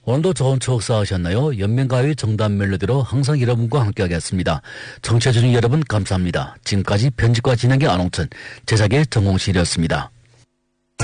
오늘도 좋은 추억 쌓으셨나요? 연명가요의 정답 멜로디로 항상 여러분과 함께하겠습니다. 청취해주신 여러분 감사합니다. 지금까지 편집과 진행의 안홍천, 제작의 정홍실이었습니다.